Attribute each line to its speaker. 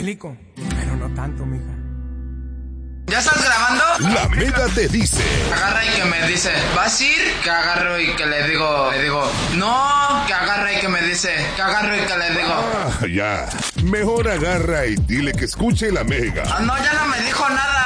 Speaker 1: explico, pero no tanto, mija.
Speaker 2: ¿Ya estás grabando?
Speaker 3: La Mega te dice.
Speaker 2: Agarra y que me dice, ¿vas a ir? Que agarro y que le digo, no, que agarra y que me dice, que agarro y que le digo.
Speaker 3: Ah, ya. Mejor agarra y dile que escuche la Mega.
Speaker 2: No, ya no me dijo nada.